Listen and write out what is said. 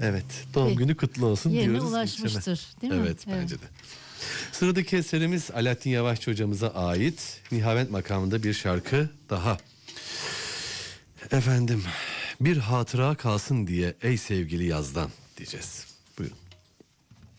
Evet, doğum günü kutlu olsun yerine diyoruz. ulaşmıştır, değil mi? Evet, bence de. Sıradaki eserimiz Alaaddin Yavaşçı hocamıza ait Nihavent makamında bir şarkı daha. Efendim, bir hatıra kalsın diye ey sevgili yazdan diyeceğiz.